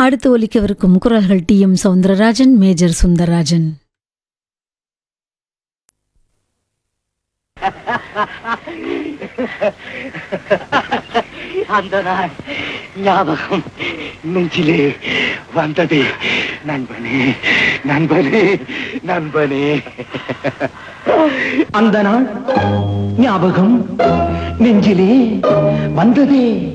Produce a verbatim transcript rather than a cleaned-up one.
அடுத்து ஒலிக்கவிருக்கும் குரல்கள் D M Soundararajan, major Sundararajan. அந்த நாள் ஞாபகம் நெஞ்சிலே வந்தது. நண்பனே நண்பனே நண்பனே, அந்த நாள் ஞாபகம் நெஞ்சிலே வந்ததே.